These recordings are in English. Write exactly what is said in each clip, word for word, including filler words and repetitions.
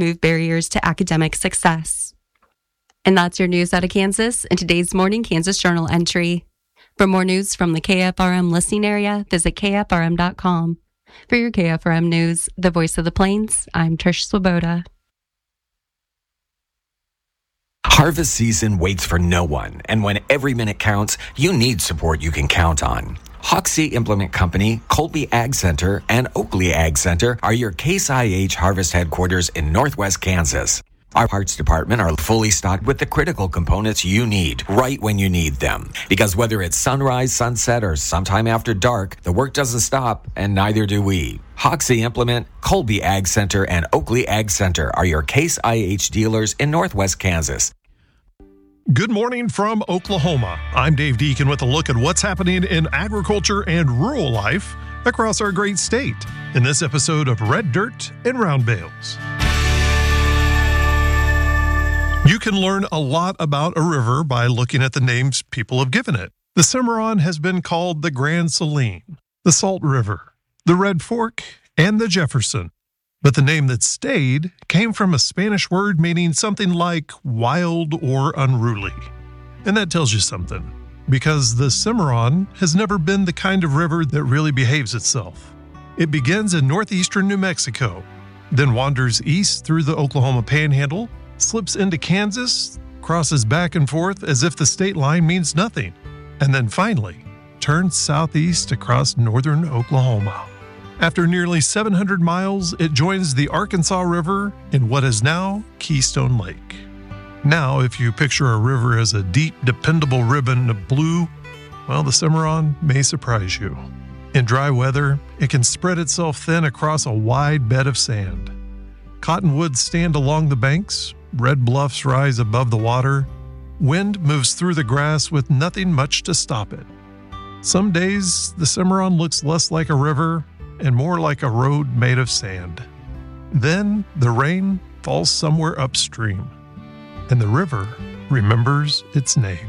remove barriers to academic success. And that's your news out of Kansas in today's Morning Kansas Journal entry. For more news from the K F R M listening area, visit K F R M dot com. For your K F R M News, the voice of the Plains, I'm Trish Swoboda. Harvest season waits for no one, and when every minute counts, you need support you can count on. Hoxie Implement Company, Colby Ag Center, and Oakley Ag Center are your Case I H Harvest headquarters in Northwest Kansas. Our parts department are fully stocked with the critical components you need right when you need them. Because whether it's sunrise, sunset, or sometime after dark, the work doesn't stop, and neither do we. Hoxie Implement, Colby Ag Center, and Oakley Ag Center are your Case I H dealers in Northwest Kansas. Good morning from Oklahoma. I'm Dave Deacon with a look at what's happening in agriculture and rural life across our great state in this episode of Red Dirt and Round Bales. You can learn a lot about a river by looking at the names people have given it. The Cimarron has been called the Grand Saline, the Salt River, the Red Fork, and the Jefferson. But the name that stayed came from a Spanish word meaning something like wild or unruly. And that tells you something, because the Cimarron has never been the kind of river that really behaves itself. It begins in northeastern New Mexico, then wanders east through the Oklahoma Panhandle, slips into Kansas, crosses back and forth as if the state line means nothing, and then finally turns southeast across northern Oklahoma. After nearly seven hundred miles, it joins the Arkansas River in what is now Keystone Lake. Now, if you picture a river as a deep, dependable ribbon of blue, well, the Cimarron may surprise you. In dry weather, it can spread itself thin across a wide bed of sand. Cottonwoods stand along the banks, red bluffs rise above the water, wind moves through the grass with nothing much to stop it. Some days, the Cimarron looks less like a river and more like a road made of sand. Then the rain falls somewhere upstream, and the river remembers its name.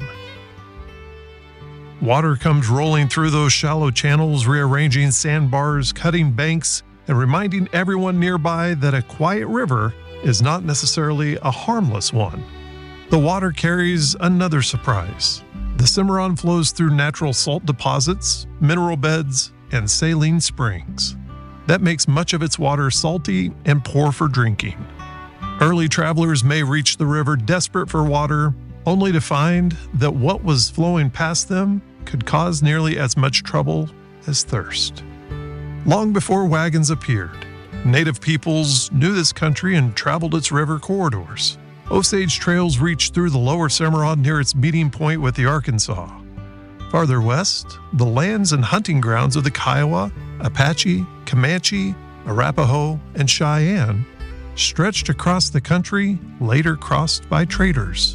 Water comes rolling through those shallow channels, rearranging sandbars, cutting banks, and reminding everyone nearby that a quiet river is not necessarily a harmless one. The water carries another surprise. The Cimarron flows through natural salt deposits, mineral beds, and saline springs. That makes much of its water salty and poor for drinking. Early travelers may reach the river desperate for water, only to find that what was flowing past them could cause nearly as much trouble as thirst. Long before wagons appeared, native peoples knew this country and traveled its river corridors. Osage trails reached through the lower Cimarron near its meeting point with the Arkansas. Farther west, the lands and hunting grounds of the Kiowa, Apache, Comanche, Arapaho, and Cheyenne stretched across the country, later crossed by traders.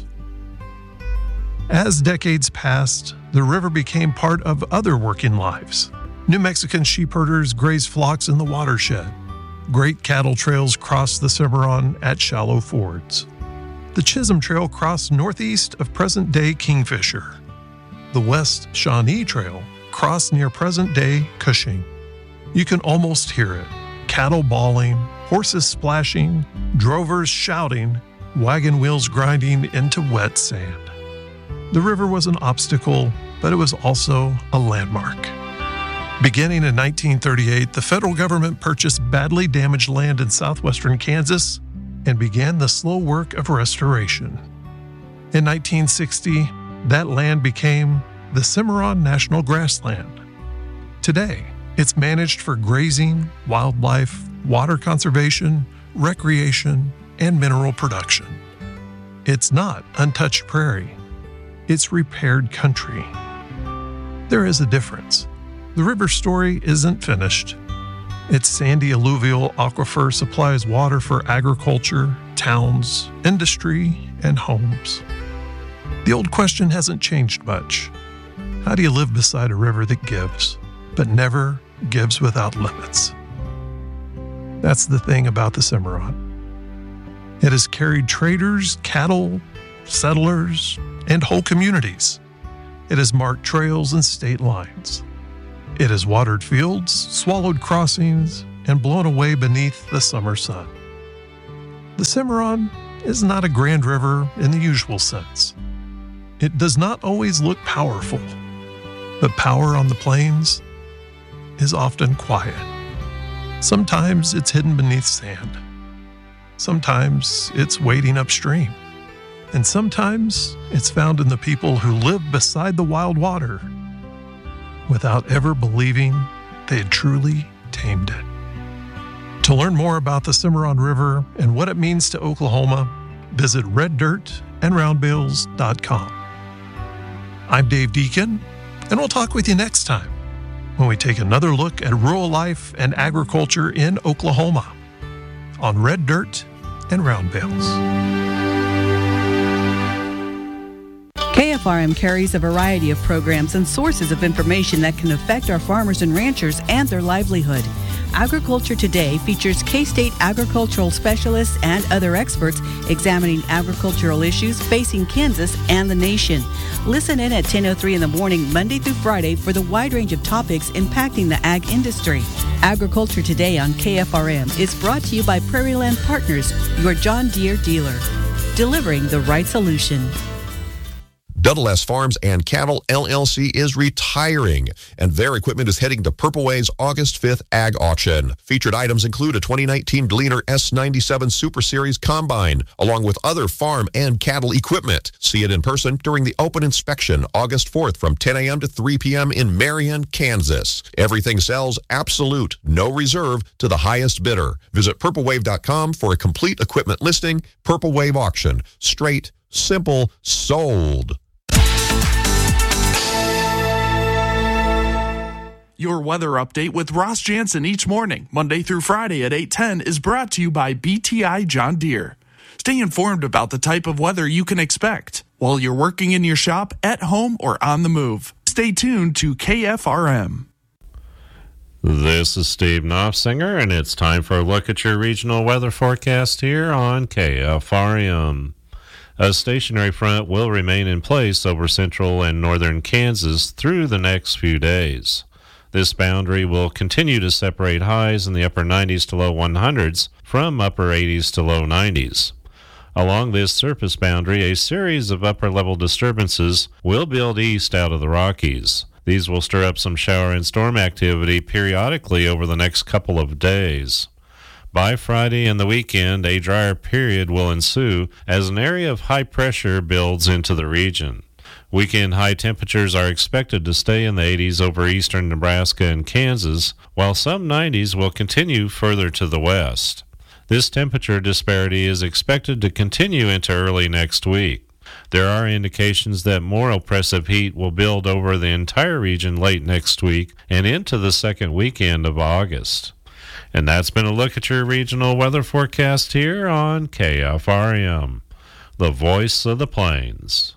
As decades passed, the river became part of other working lives. New Mexican sheep herders grazed flocks in the watershed. Great cattle trails crossed the Cimarron at shallow fords. The Chisholm Trail crossed northeast of present-day Kingfisher. The West Shawnee Trail crossed near present-day Cushing. You can almost hear it. Cattle bawling, horses splashing, drovers shouting, wagon wheels grinding into wet sand. The river was an obstacle, but it was also a landmark. Beginning in nineteen thirty-eight, the federal government purchased badly damaged land in southwestern Kansas and began the slow work of restoration. In nineteen sixty, that land became the Cimarron National Grassland. Today, it's managed for grazing, wildlife, water conservation, recreation, and mineral production. It's not untouched prairie. It's repaired country. There is a difference. The river story isn't finished. Its sandy alluvial aquifer supplies water for agriculture, towns, industry, and homes. The old question hasn't changed much. How do you live beside a river that gives, but never gives without limits? That's the thing about the Cimarron. It has carried traders, cattle, settlers, and whole communities. It has marked trails and state lines. It has watered fields, swallowed crossings, and blown away beneath the summer sun. The Cimarron is not a grand river in the usual sense. It does not always look powerful, but power on the plains is often quiet. Sometimes it's hidden beneath sand. Sometimes it's wading upstream. And sometimes it's found in the people who live beside the wild water without ever believing they had truly tamed it. To learn more about the Cimarron River and what it means to Oklahoma, visit red dirt and round bales dot com. I'm Dave Deacon, and we'll talk with you next time when we take another look at rural life and agriculture in Oklahoma on Red Dirt and Round Bales. K F R M carries a variety of programs and sources of information that can affect our farmers and ranchers and their livelihood. Agriculture Today features K-State agricultural specialists and other experts examining agricultural issues facing Kansas and the nation. Listen in at ten oh three in the morning, Monday through Friday, for the wide range of topics impacting the ag industry. Agriculture Today on K F R M is brought to you by Prairie Land Partners, your John Deere dealer, delivering the right solution. Double S Farms and Cattle L L C is retiring, and their equipment is heading to Purple Wave's August fifth Ag Auction. Featured items include a twenty nineteen Gleaner S ninety-seven Super Series Combine, along with other farm and cattle equipment. See it in person during the open inspection, August fourth from ten a.m. to three p.m. in Marion, Kansas. Everything sells absolute, no reserve, to the highest bidder. Visit purple wave dot com for a complete equipment listing. Purple Wave Auction. Straight, simple, sold. Your weather update with Ross Jansen each morning, Monday through Friday at eight ten, is brought to you by B T I John Deere. Stay informed about the type of weather you can expect while you're working in your shop, at home, or on the move. Stay tuned to K F R M. This is Steve Knopfsinger, and it's time for a look at your regional weather forecast here on K F R M. A stationary front will remain in place over central and northern Kansas through the next few days. This boundary will continue to separate highs in the upper nineties to low hundreds from upper eighties to low nineties. Along this surface boundary, a series of upper-level disturbances will build east out of the Rockies. These will stir up some shower and storm activity periodically over the next couple of days. By Friday and the weekend, a drier period will ensue as an area of high pressure builds into the region. Weekend high temperatures are expected to stay in the eighties over eastern Nebraska and Kansas, while some nineties will continue further to the west. This temperature disparity is expected to continue into early next week. There are indications that more oppressive heat will build over the entire region late next week and into the second weekend of August. And that's been a look at your regional weather forecast here on K F R M, the voice of the plains.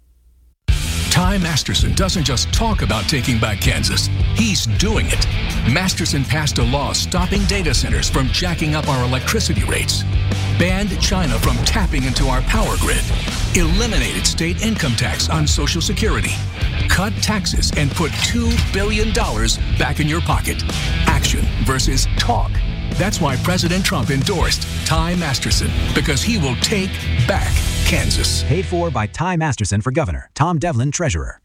Ty Masterson doesn't just talk about taking back Kansas, he's doing it. Masterson passed a law stopping data centers from jacking up our electricity rates, banned China from tapping into our power grid, eliminated state income tax on Social Security, cut taxes, and put two billion dollars back in your pocket. Action versus talk. That's why President Trump endorsed Ty Masterson, because he will take back Kansas. Paid for by Ty Masterson for governor, Tom Devlin, treasurer.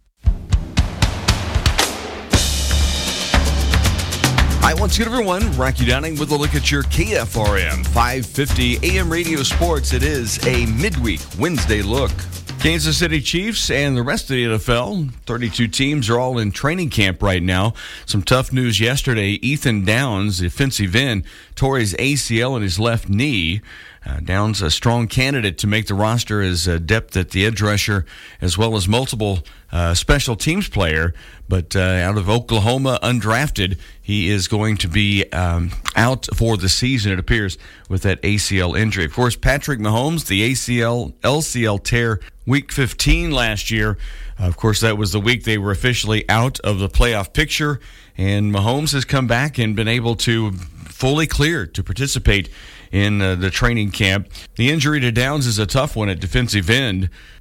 Hi, once again, everyone. Rocky Downing with a look at your K F R M five fifty A M Radio Sports. It is a midweek Wednesday look. Kansas City Chiefs and the rest of the N F L, thirty-two teams, are all in training camp right now. Some tough news yesterday. Ethan Downs, defensive end, tore his A C L in his left knee. Uh, Downs, a strong candidate to make the roster as uh, depth at the edge rusher, as well as multiple uh, special teams player. But uh, out of Oklahoma, undrafted, he is going to be um, out for the season, it appears, with that A C L injury. Of course, Patrick Mahomes, the A C L, L C L tear week fifteen last year. Uh, of course, that was the week they were officially out of the playoff picture. And Mahomes has come back and been able to fully clear to participate in uh, the training camp. The injury to Downs is a tough one at defensive end.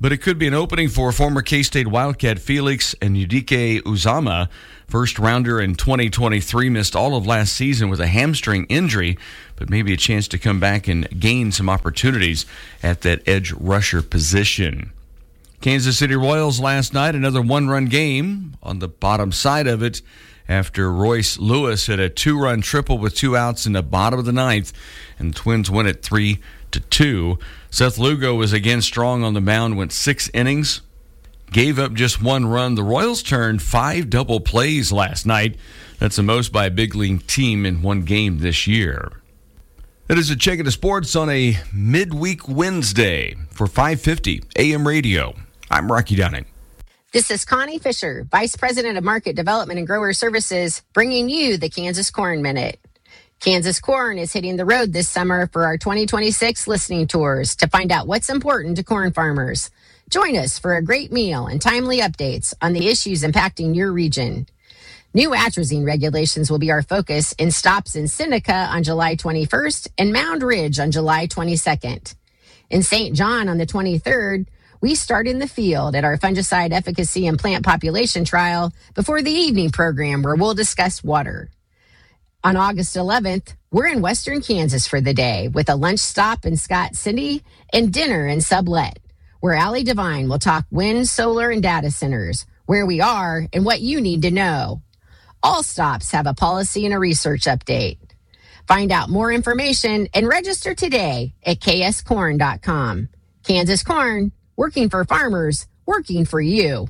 but it could be an opening for former K-State Wildcat Felix and Udike Uzama. First rounder in twenty twenty-three, missed all of last season with a hamstring injury, but maybe a chance to come back and gain some opportunities at that edge rusher position. Kansas City Royals last night, another one-run game on the bottom side of it after Royce Lewis hit a two-run triple with two outs in the bottom of the ninth, and the Twins win it three to two. Seth Lugo was again strong on the mound, went six innings, gave up just one run. The Royals turned five double plays last night. That's the most by a big league team in one game this year. That is a check of the sports on a midweek Wednesday for five fifty A M Radio. I'm Rocky Dunning. This is Connie Fisher, Vice President of Market Development and Grower Services, bringing you the Kansas Corn Minute. Kansas Corn is hitting the road this summer for our twenty twenty-six listening tours to find out what's important to corn farmers. Join us for a great meal and timely updates on the issues impacting your region. New atrazine regulations will be our focus in stops in Seneca on July twenty-first and Mound Ridge on July twenty-second. In Saint John on the twenty-third, we start in the field at our fungicide efficacy and plant population trial before the evening program where we'll discuss water. On August eleventh, we're in Western Kansas for the day with a lunch stop in Scott City and dinner in Sublet, where Allie Devine will talk wind, solar, and data centers, where we are and what you need to know. All stops have a policy and a research update. Find out more information and register today at k s corn dot com. Kansas Corn, working for farmers, working for you.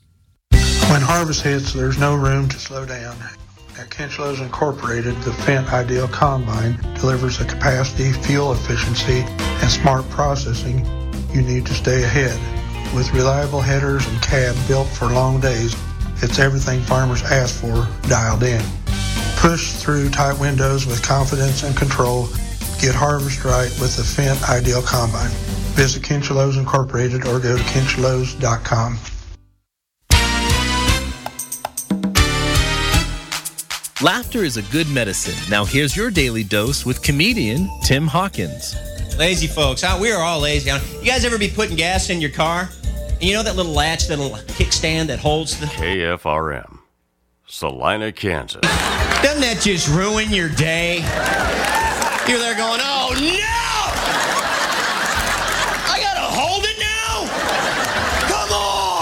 When harvest hits, there's no room to slow down. At Kinchlows Incorporated, the Fendt Ideal Combine delivers the capacity, fuel efficiency, and smart processing you need to stay ahead. With reliable headers and cab built for long days, it's everything farmers ask for dialed in. Push through tight windows with confidence and control. Get harvest right with the Fendt Ideal Combine. Visit Kinchlows Incorporated or go to kinchlows dot com. Laughter is a good medicine. Now here's your daily dose with comedian Tim Hawkins. Lazy folks, huh? We are all lazy. You guys ever be putting gas in your car? And you know that little latch, that little kickstand that holds the... K F R M, Salina, Kansas. Doesn't that just ruin your day? You're there going, oh no! I gotta hold it now? Come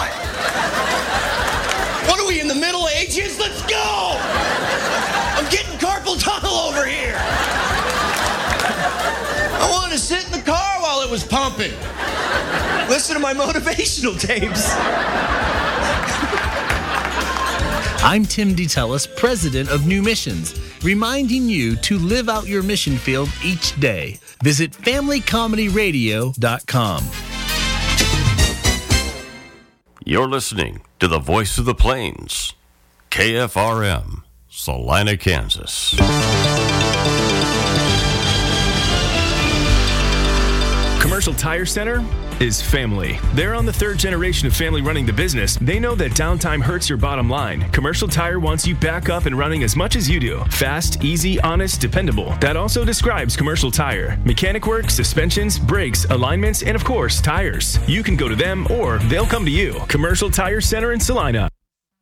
on! What are we, in the Middle Ages? Let's go! I'm getting carpal tunnel over here. I wanted to sit in the car while it was pumping. Listen to my motivational tapes. I'm Tim DeTellis, president of New Missions, reminding you to live out your mission field each day. Visit family comedy radio dot com. You're listening to the Voice of the Plains, K F R M, Salina, Kansas. Commercial Tire Center is family. They're on the third generation of family running the business. They know that downtime hurts your bottom line. Commercial Tire wants you back up and running as much as you do. Fast, easy, honest, dependable. That also describes Commercial Tire. Mechanic work, suspensions, brakes, alignments, and of course, tires. You can go to them or they'll come to you. Commercial Tire Center in Salina.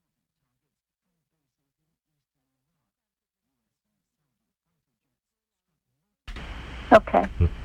Okay.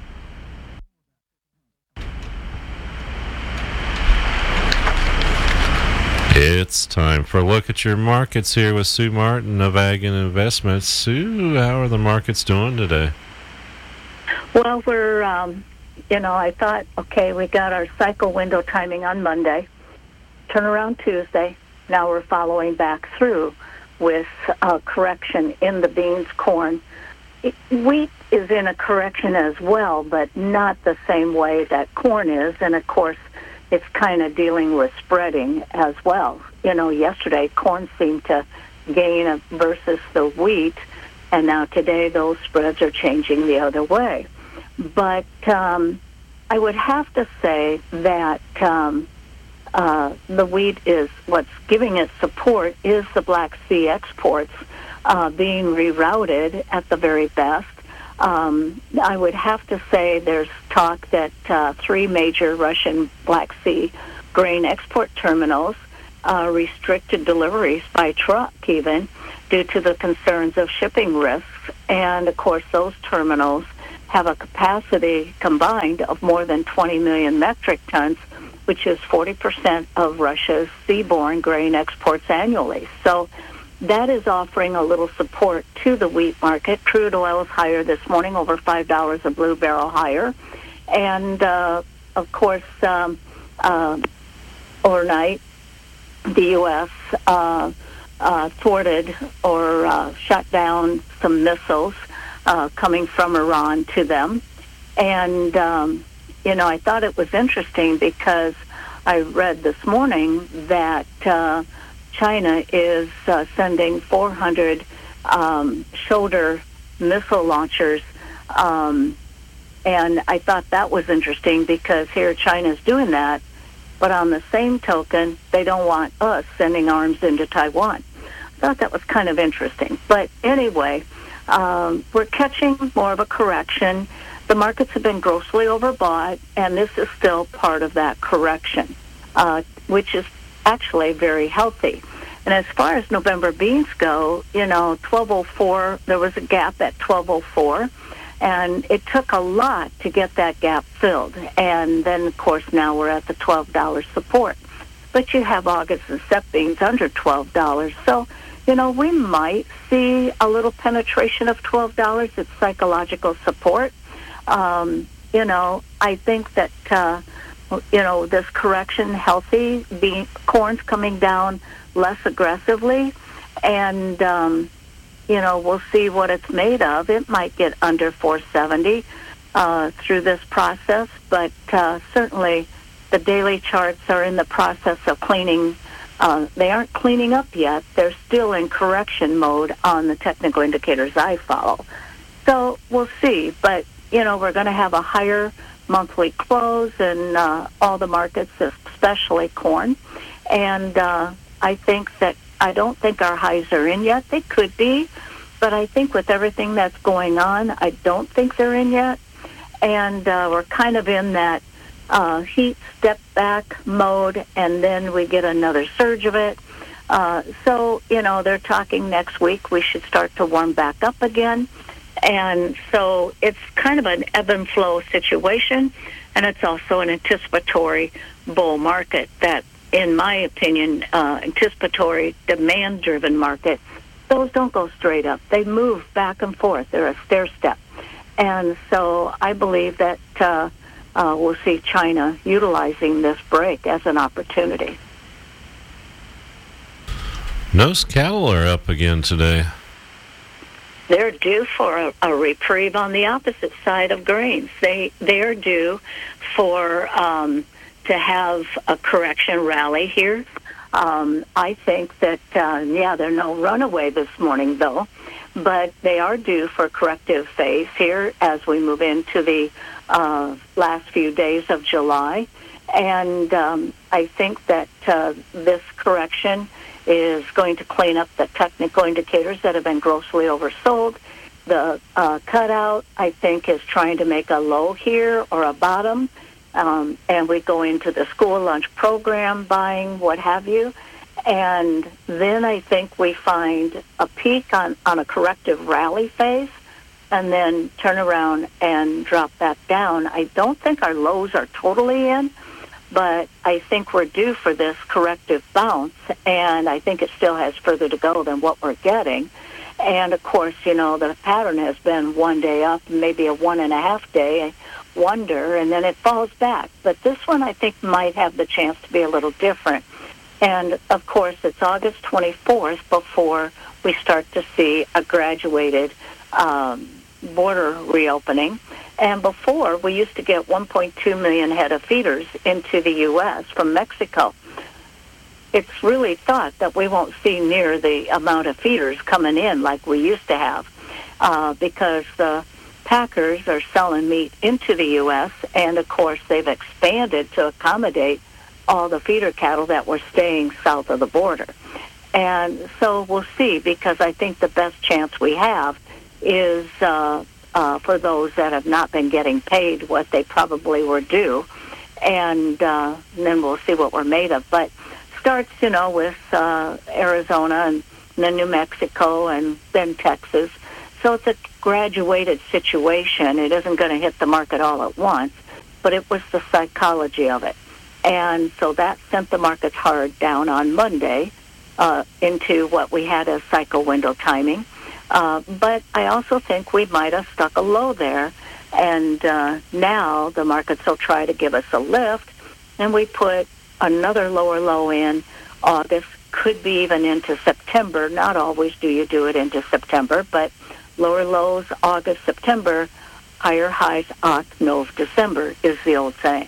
It's time for a look at your markets here with Sue Martin of Ag and Investments. Sue, how are the markets doing today? Well, we're, um, you know, I thought, okay, we got our cycle window timing on Monday, turnaround Tuesday. Now we're following back through with a correction in the beans, corn. It, wheat is in a correction as well, but not the same way that corn is. And, of course, it's kind of dealing with spreading as well. You know, yesterday corn seemed to gain versus the wheat, and now today those spreads are changing the other way. But um, I would have to say that um, uh, the wheat is, what's giving it support is the Black Sea exports uh, being rerouted at the very best. Um, I would have to say there's talk that uh, three major Russian Black Sea grain export terminals uh, restricted deliveries by truck even due to the concerns of shipping risks. And, of course, those terminals have a capacity combined of more than twenty million metric tons, which is forty percent of Russia's seaborne grain exports annually. So that is offering a little support to the wheat market. Crude oil is higher this morning, over five dollars a blue barrel higher. And, uh, of course, um, uh, overnight, the U S uh, uh, thwarted or uh, shut down some missiles uh, coming from Iran to them. And, um, you know, I thought it was interesting because I read this morning that uh, China is uh, sending four hundred um, shoulder missile launchers. Um, and I thought that was interesting because here China's doing that. But on the same token, they don't want us sending arms into Taiwan. I thought that was kind of interesting. But anyway, um, we're catching more of a correction. The markets have been grossly overbought, and this is still part of that correction, uh, which is actually very healthy. And as far as November beans go, you know, twelve oh four, there was a gap at twelve oh four, and it took a lot to get that gap filled. And then, of course, now we're at the twelve dollars support. But you have August and Sep beans under twelve dollars. So, you know, we might see a little penetration of twelve dollars. It's psychological support. Um, you know, I think that, uh, you know, this correction, healthy, bean, corn's coming down less aggressively, and, um, you know, we'll see what it's made of. It might get under four seventy uh, through this process, but uh, certainly the daily charts are in the process of cleaning. Uh, they aren't cleaning up yet. They're still in correction mode on the technical indicators I follow. So we'll see, but you know, we're going to have a higher monthly close in uh, all the markets, especially corn. And uh, I think that, I don't think our highs are in yet. They could be, but I think with everything that's going on, I don't think they're in yet. And uh, we're kind of in that uh, heat step back mode, and then we get another surge of it. Uh, so, you know, they're talking next week we should start to warm back up again. And so it's kind of an ebb and flow situation, and it's also an anticipatory bull market that, in my opinion, uh, anticipatory demand-driven market, those don't go straight up. They move back and forth. They're a stair step. And so I believe that uh, uh, we'll see China utilizing this break as an opportunity. Most cattle are up again today. They're due for a, a reprieve on the opposite side of grains. They they're due for um, to have a correction rally here. Um, I think that uh, yeah, they're no runaway this morning though, but they are due for corrective phase here as we move into the uh, last few days of July, and um, I think that uh, this correction is going to clean up the technical indicators that have been grossly oversold. The uh, cutout, I think, is trying to make a low here or a bottom, um, and we go into the school lunch program buying, what have you, and then I think we find a peak on, on a corrective rally phase and then turn around and drop back down. I don't think our lows are totally in, but I think we're due for this corrective bounce, and I think it still has further to go than what we're getting. And, of course, you know, the pattern has been one day up, maybe a one-and-a-half day wonder, and then it falls back. But this one, I think, might have the chance to be a little different. And, of course, it's August twenty-fourth before we start to see a graduated um, border reopening. And before, we used to get one point two million head of feeders into the U S from Mexico. It's really thought that we won't see near the amount of feeders coming in like we used to have uh, because the packers are selling meat into the U S, and, of course, they've expanded to accommodate all the feeder cattle that were staying south of the border. And so we'll see, because I think the best chance we have is uh, uh, for those that have not been getting paid what they probably were due. And, uh, and then we'll see what we're made of. But starts, you know, with uh, Arizona and then New Mexico and then Texas. So it's a graduated situation. It isn't going to hit the market all at once, but it was the psychology of it. And so that sent the markets hard down on Monday uh, into what we had as cycle window timing. Uh, but I also think we might have stuck a low there. And uh, now the markets will try to give us a lift, and we put another lower low in August, could be even into September. Not always do you do it into September, but lower lows August, September, higher highs Oct, Nov, December is the old saying.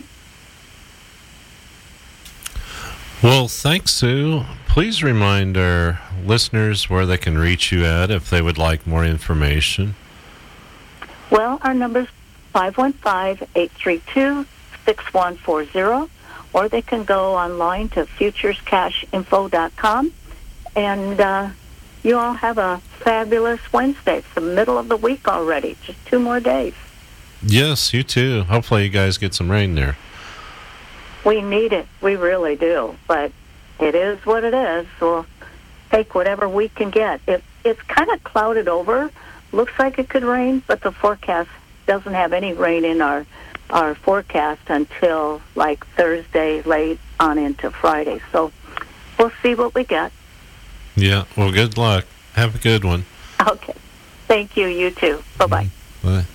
Well, thanks, Sue. Please remind our listeners where they can reach you at if they would like more information. Well, our number's five one five, eight three two, six one four zero, or they can go online to futures cash info dot com. And uh, you all have a fabulous Wednesday. It's the middle of the week already, just two more days. Yes, you too. Hopefully you guys get some rain there. We need it. We really do. But it is what it is. We'll take whatever we can get. It, it's kind of clouded over. Looks like it could rain, but the forecast doesn't have any rain in our our forecast until like Thursday, late on into Friday. So we'll see what we get. Yeah, well, good luck. Have a good one. Okay. Thank you. You too. Bye-bye. Bye.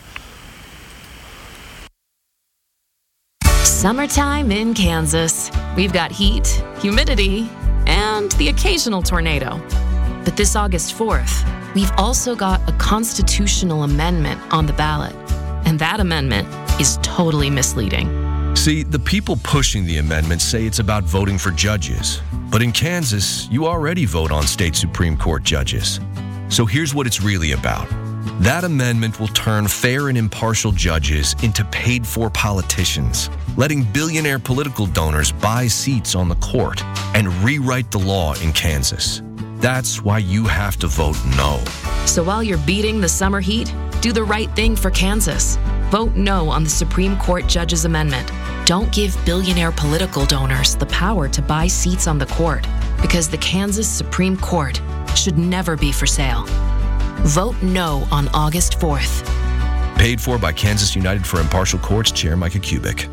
Summertime in Kansas. We've got heat, humidity, and the occasional tornado. But this August fourth, we've also got a constitutional amendment on the ballot. And that amendment is totally misleading. See, the people pushing the amendment say it's about voting for judges. But in Kansas, you already vote on state Supreme Court judges. So here's what it's really about. That amendment will turn fair and impartial judges into paid-for politicians, letting billionaire political donors buy seats on the court and rewrite the law in Kansas. That's why you have to vote no. So while you're beating the summer heat, do the right thing for Kansas. Vote no on the Supreme Court Judges Amendment. Don't give billionaire political donors the power to buy seats on the court, because the Kansas Supreme Court should never be for sale. Vote no on August fourth. Paid for by Kansas United for Impartial Courts Chair Micah Kubik.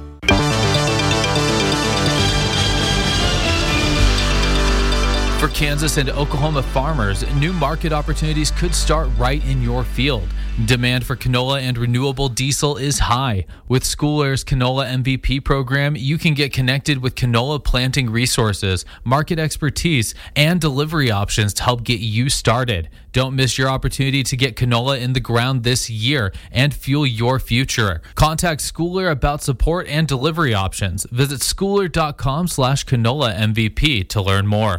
For Kansas and Oklahoma farmers, new market opportunities could start right in your field. Demand for canola and renewable diesel is high. With School Air's Canola M V P program, you can get connected with canola planting resources, market expertise, and delivery options to help get you started. Don't miss your opportunity to get canola in the ground this year and fuel your future. Contact School Air about support and delivery options. Visit schooler.com slash canola MVP to learn more.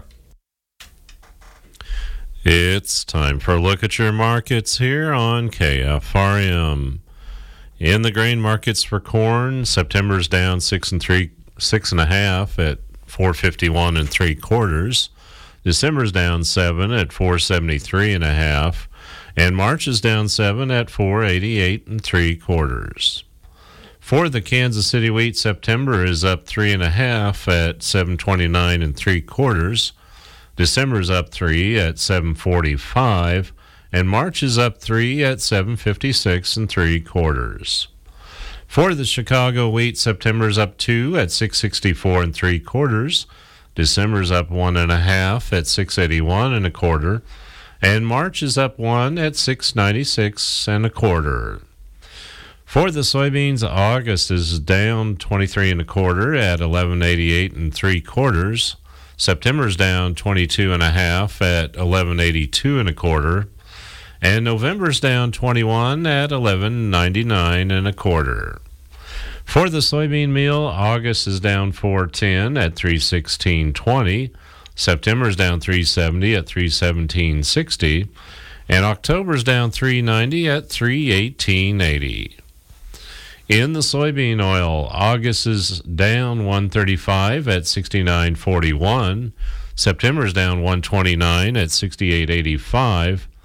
It's time for a look at your markets here on K F R M. In the grain markets for corn, September's down six and three, six and a half at four fifty-one and three quarters. December's down seven at four seventy-three and a half, and March is down seven at four eighty-eight and three quarters. For the Kansas City wheat, September is up three and a half at seven twenty-nine and three quarters. December's up three at seven forty-five, and March is up three at seven fifty-six and three quarters. For the Chicago wheat, September's up two at six sixty-four and three quarters. December's up one and a half at six eighty-one and a quarter, and March is up one at six ninety-six and a quarter. For the soybeans, August is down twenty-three and a quarter at eleven eighty-eight and three quarters. September's down twenty-two and a half at eleven eighty-two and a quarter, and November's down twenty-one at eleven ninety-nine and a quarter. For the soybean meal, August is down four ten at three sixteen twenty, September's down three seventy at three seventeen sixty, and October's down three ninety at three eighteen eighty. In the soybean oil, August is down one thirty-five at sixty-nine forty-one. September's down one twenty-nine at sixty-eight eighty-five.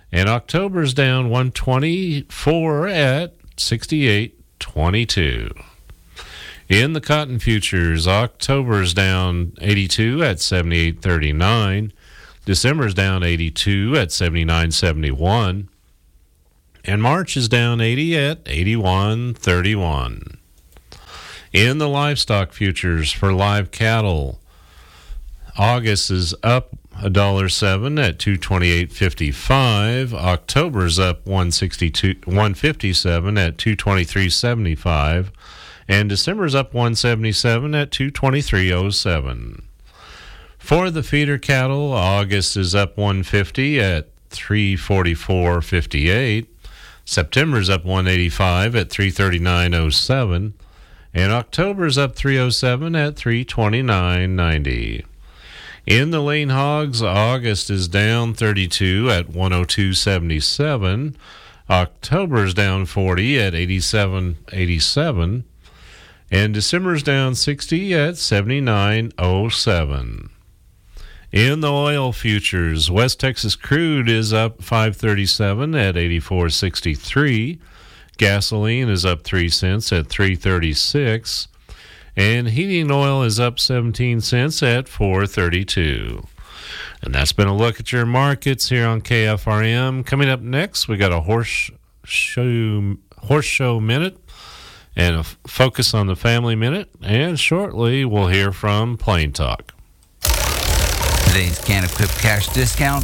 And October's down one twenty-four at sixty-eight twenty-two. In the cotton futures, October's down eighty-two at seventy-eight thirty-nine. December's down eighty-two at seventy-nine seventy-one. And March is down eighty at eighty-one thirty-one. In the livestock futures for live cattle, August is up one dollar seven at two twenty-eight fifty-five. October's up one sixty-two one fifty-seven at two twenty-three seventy-five. And December's up one seventy-seven at two twenty-three oh seven. For the feeder cattle, August is up one fifty at three forty-four fifty-eight. September's up one eighty-five at three thirty-nine oh seven. And October's up three oh seven at three twenty-nine ninety. In the lean hogs, August is down thirty-two at one oh two seventy-seven. October's down forty at eighty-seven eighty-seven. And December's down sixty at seventy-nine oh seven. In the oil futures, West Texas crude is up five thirty-seven at eighty-four sixty-three. Gasoline is up three cents at three thirty-six. And heating oil is up seventeen cents at four thirty-two. And that's been a look at your markets here on K F R M. Coming up next, we got a horse show, horse show minute and a f- focus on the family minute. And shortly, we'll hear from Plain Talk. Today's Can Equip cash discount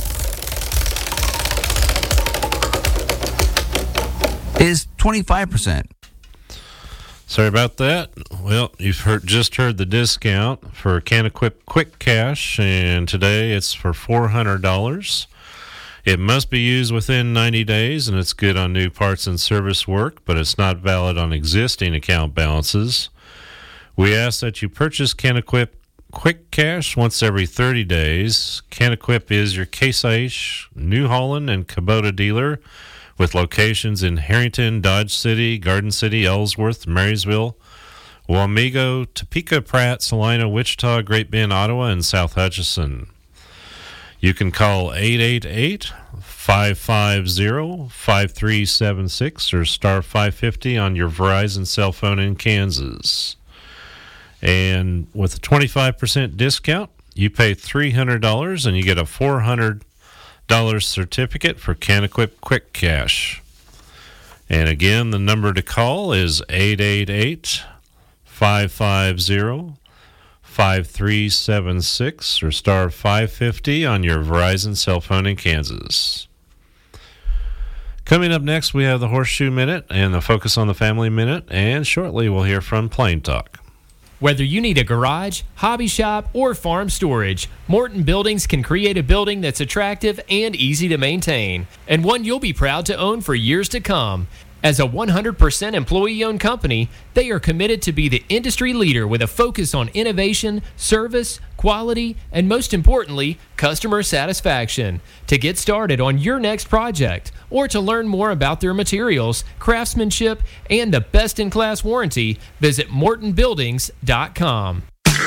is twenty-five percent. Sorry about that. Well, you've heard, just heard the discount for Can Equip Quick Cash, and today it's for four hundred dollars. It must be used within ninety days, and it's good on new parts and service work, but it's not valid on existing account balances. We ask that you purchase Can Equip Quick Cash once every thirty days. Can Equip is your Case IH, New Holland, and Kubota dealer with locations in Harrington, Dodge City, Garden City, Ellsworth, Marysville, Wamego, Topeka, Pratt, Salina, Wichita, Great Bend, Ottawa, and South Hutchinson. You can call eight eight eight, five five zero, five three seven six or star five fifty on your Verizon cell phone in Kansas. And with a twenty-five percent discount, you pay three hundred dollars and you get a four hundred dollars certificate for Can Equip Quick Cash. And again, the number to call is eight eight eight, five five zero, five three seven six or star five fifty on your Verizon cell phone in Kansas. Coming up next, we have the Horseshoe Minute and the Focus on the Family Minute, and shortly we'll hear from Plain Talk. Whether you need a garage, hobby shop, or farm storage, Morton Buildings can create a building that's attractive and easy to maintain, and one you'll be proud to own for years to come. As a one hundred percent employee-owned company, they are committed to be the industry leader with a focus on innovation, service, quality, and most importantly, customer satisfaction. To get started on your next project, or to learn more about their materials, craftsmanship, and the best-in-class warranty, visit morton buildings dot com.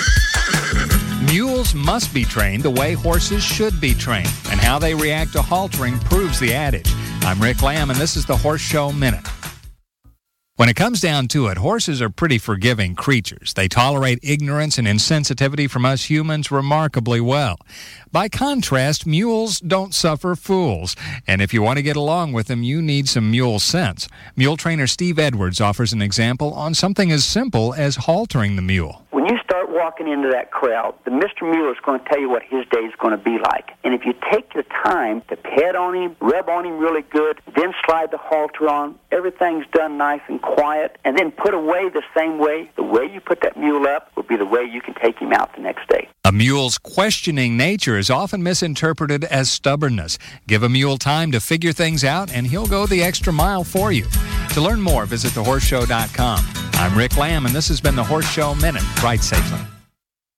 Mules must be trained the way horses should be trained, and how they react to haltering proves the adage. I'm Rick Lamb, and this is the Horse Show Minute. When it comes down to it, horses are pretty forgiving creatures. They tolerate ignorance and insensitivity from us humans remarkably well. By contrast, mules don't suffer fools. And if you want to get along with them, you need some mule sense. Mule trainer Steve Edwards offers an example on something as simple as haltering the mule. When you start walking into that crowd, the Mister Mule is going to tell you what his day is going to be like. And if you take the time to pet on him, rub on him really good, then slide the halter on, everything's done nice and quiet, and then put away the same way, the way you put that mule up will be the way you can take him out the next day. A mule's questioning nature is often misinterpreted as stubbornness. Give a mule time to figure things out, and he'll go the extra mile for you. To learn more, visit the horse show dot com. I'm Rick Lamb, and this has been the Horse Show Minute. Ride safely.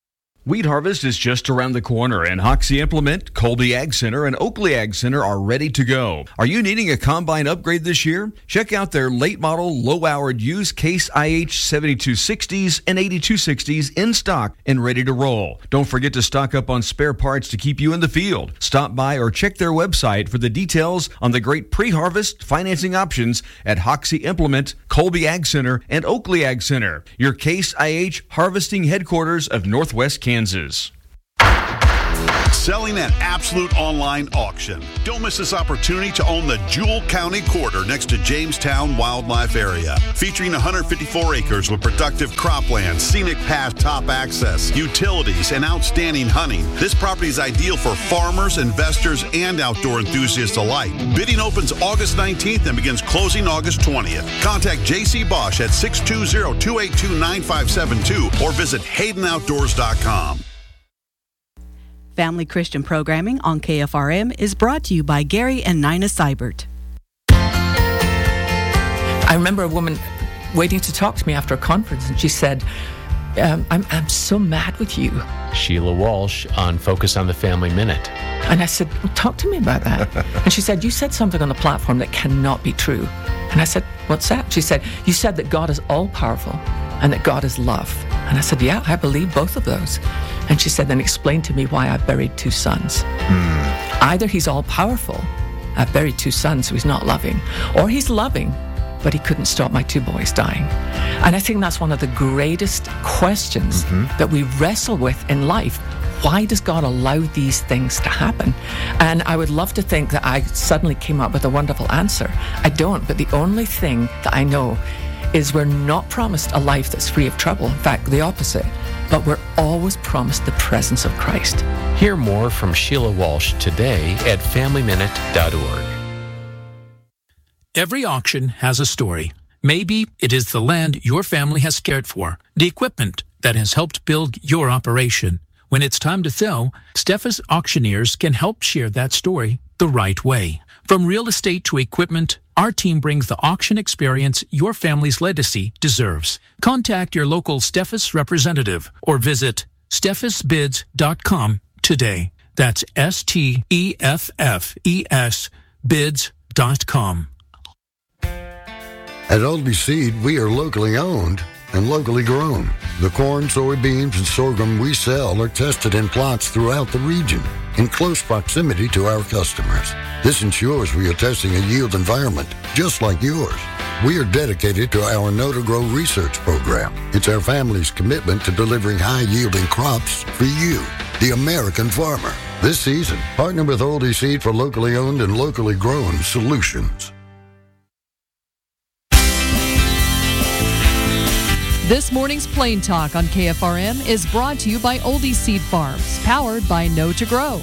Wheat harvest is just around the corner, and Hoxie Implement, Colby Ag Center, and Oakley Ag Center are ready to go. Are you needing a combine upgrade this year? Check out their late model, low-hourred used Case I H seventy-two sixties and eighty-two sixties in stock and ready to roll. Don't forget to stock up on spare parts to keep you in the field. Stop by or check their website for the details on the great pre-harvest financing options at Hoxie Implement, Colby Ag Center, and Oakley Ag Center, your Case I H harvesting headquarters of Northwest Kansas. Kansas. Selling at Absolute Online Auction. Don't miss this opportunity to own the Jewell County Quarter next to Jamestown Wildlife Area. Featuring one hundred fifty-four acres with productive cropland, scenic path top access, utilities, and outstanding hunting. This property is ideal for farmers, investors, and outdoor enthusiasts alike. Bidding opens August nineteenth and begins closing August twentieth. Contact J C Bosch at six two zero, two eight two, nine five seven two or visit Hayden Outdoors dot com. Family Christian programming on K F R M is brought to you by Gary and Nina Seibert. I remember a woman waiting to talk to me after a conference, and she said, um, I'm, I'm so mad with you. Sheila Walsh on Focus on the Family Minute. And I said, well, talk to me about that. And she said, you said something on the platform that cannot be true. And I said, what's that? She said, you said that God is all-powerful and that God is love. And I said, yeah, I believe both of those. And she said, then explain to me why I buried two sons. Mm. Either he's all-powerful, I buried two sons, so he's not loving, or he's loving, but he couldn't stop my two boys dying. And I think that's one of the greatest questions mm-hmm. that we wrestle with in life. Why does God allow these things to happen? And I would love to think that I suddenly came up with a wonderful answer. I don't, but the only thing that I know is we're not promised a life that's free of trouble. In fact, the opposite. But we're always promised the presence of Christ. Hear more from Sheila Walsh today at family minute dot org. Every auction has a story. Maybe it is the land your family has cared for, the equipment that has helped build your operation. When it's time to sell, Steffes Auctioneers can help share that story the right way. From real estate to equipment, our team brings the auction experience your family's legacy deserves. Contact your local Steffes representative or visit steffes bids dot com today. That's S T E F F E S bids dot com. At Oldie Seed, we are locally owned and locally grown. The corn, soybeans, and sorghum we sell are tested in plots throughout the region in close proximity to our customers. This ensures we are testing a yield environment just like yours. We are dedicated to our Know to Grow research program. It's our family's commitment to delivering high-yielding crops for you, the American farmer. This season, partner with Oldie Seed for locally owned and locally grown solutions. This morning's Plain Talk on K F R M is brought to you by Oldie Seed Farms, powered by Know to Grow.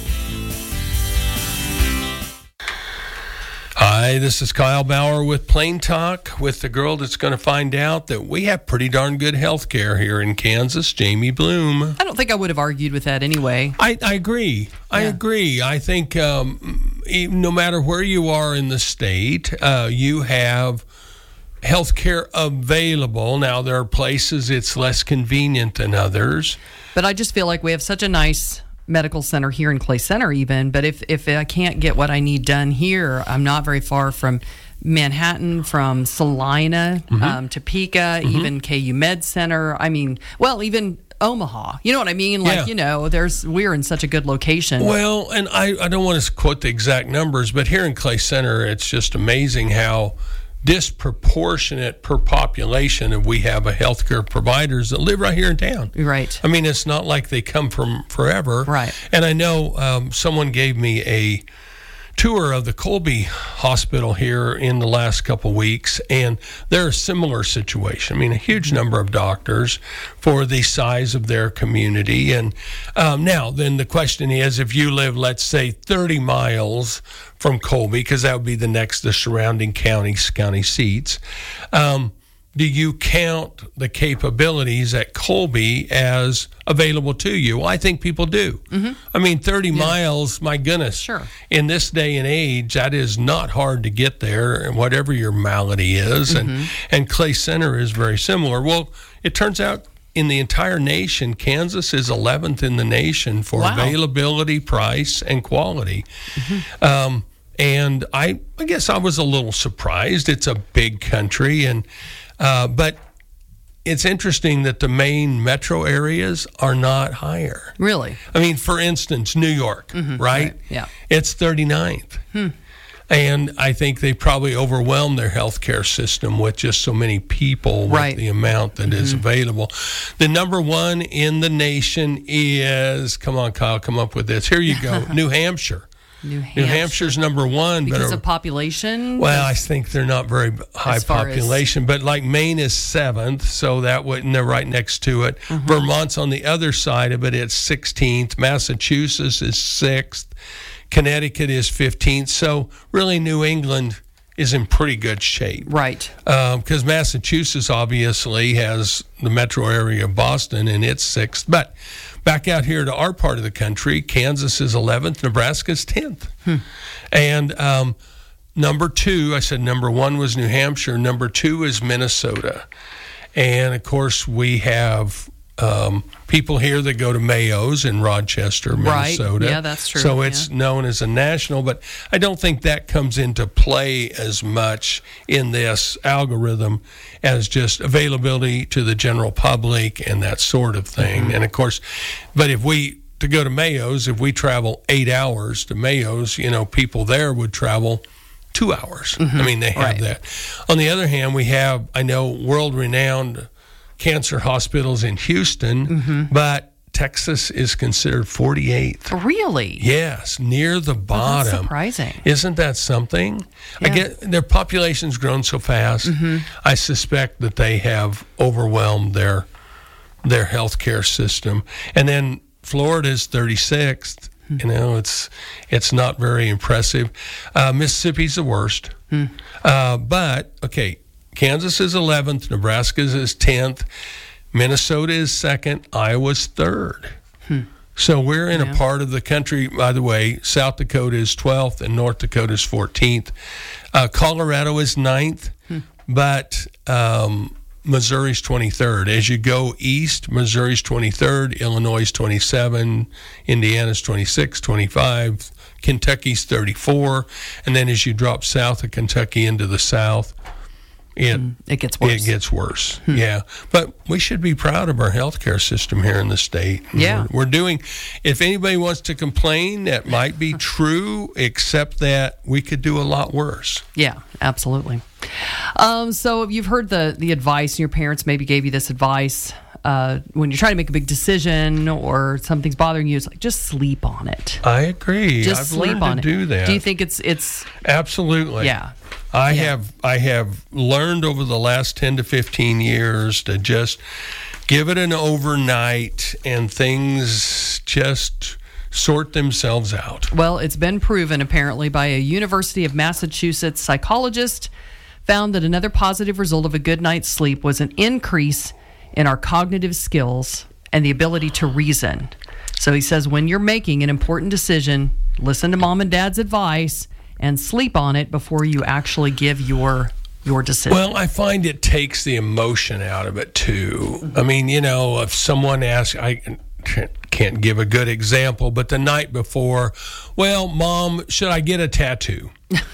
Hi, this is Kyle Bauer with Plain Talk, with the girl that's going to find out that we have pretty darn good health care here in Kansas, Jamie Bloom. I don't think I would have argued with that anyway. I, I agree. I yeah. agree. I think um, no matter where you are in the state, uh, you have health care available. Now, there are places it's less convenient than others. But I just feel like we have such a nice medical center here in Clay Center even. But if, if I can't get what I need done here, I'm not very far from Manhattan, from Salina, mm-hmm. um, Topeka, mm-hmm. even K U Med Center. I mean, well, even Omaha. You know what I mean? Like, yeah. you know, there's we're in such a good location. Well, and I, I don't want to quote the exact numbers, but here in Clay Center, it's just amazing how disproportionate per population if we have a healthcare providers that live right here in town. Right. I mean, it's not like they come from forever. Right. And I know um, someone gave me a tour of the Colby Hospital here in the last couple weeks, and they're a similar situation. I mean, a huge number of doctors for the size of their community. And um, now, then the question is, if you live, let's say, thirty miles from Colby, because that would be the next, the surrounding counties, county seats, um, do you count the capabilities at Colby as available to you? Well, I think people do. Mm-hmm. I mean, thirty yeah. miles, my goodness. Sure. In this day and age, that is not hard to get there, and whatever your malady is. Mm-hmm. And, and Clay Center is very similar. Well, it turns out in the entire nation, Kansas is eleventh in the nation for Wow. availability, price, and quality. Mm-hmm. Um, and I, I guess I was a little surprised. It's a big country, and uh, but it's interesting that the main metro areas are not higher. Really? I mean, for instance, New York, Mhm, right? right, yeah. It's thirty-ninth. Hmm. And I think they probably overwhelmed their healthcare system with just so many people Right. with the amount that is Mhm. available. The number one in the nation is, come on, Kyle, come up with this. Here you go, New Hampshire. New Hampshire. New Hampshire's number one. Because but of population? well, I think they're not very high As far as- population, but like Maine is seventh, so that would, and they're right next to it. Mhm. Vermont's on the other side of it, it's sixteenth. Massachusetts is sixth. Connecticut is fifteenth. So really, New England is in pretty good shape. Right. Because Massachusetts obviously has the metro area of Boston, and it's sixth. But back out here to our part of the country, Kansas is eleventh, Nebraska's tenth. Hmm. And um, number two, I said number one was New Hampshire. Number two is Minnesota. And, of course, we have um, people here that go to Mayo's in Rochester, Right. Minnesota. Yeah, that's true. So it's Yeah. known as a national, but I don't think that comes into play as much in this algorithm as just availability to the general public and that sort of thing. Mm-hmm. And, of course, but if we, to go to Mayo's, if we travel eight hours to Mayo's, you know, people there would travel two hours. Mhm. I mean, they have Right. that. On the other hand, we have, I know, world-renowned cancer hospitals in Houston, Mm-hmm. but Texas is considered forty-eighth. Really? Yes, near the Well, bottom. that's surprising. Isn't that something? I Yeah. get their population's grown so fast. Mhm. I suspect that they have overwhelmed their their healthcare system. And then Florida's thirty-sixth. Hmm. You know, it's it's not very impressive. Uh, Mississippi's the worst. Hmm. Uh, but okay, Kansas is eleventh, Nebraska is tenth, Minnesota is second, Iowa's third. Hmm. So we're in Yeah. a part of the country, by the way, South Dakota is twelfth and North Dakota is fourteenth. Uh, Colorado is ninth, Hmm. but um, Missouri's twenty-third. As you go east, Missouri's twenty-third, Illinois is twenty-seven, Indiana's twenty-six, twenty-five, Kentucky's thirty-four, and then as you drop south of Kentucky into the south, it it gets worse. It gets worse. Yeah, but we should be proud of our healthcare system here in the state. Yeah. we're, we're doing. If anybody wants to complain, that might be true, except that we could do a lot worse. Yeah, absolutely. Um, so you've heard the the advice, and your parents maybe gave you this advice uh, when you're trying to make a big decision or something's bothering you. It's like just sleep on it. I agree. Just I've sleep learned on to it. do that. Do you think it's it's Absolutely. Yeah. I Yeah. have I have learned over the last ten to fifteen years to just give it an overnight and things just sort themselves out. Well, it's been proven apparently by a University of Massachusetts psychologist found that another positive result of a good night's sleep was an increase in our cognitive skills and the ability to reason. So he says when you're making an important decision, listen to mom and dad's advice and sleep on it before you actually give your your decision. Well, I find it takes the emotion out of it too. I mean, you know, if someone asks, I can't give a good example, but the night before, well, Mom, should I get a tattoo?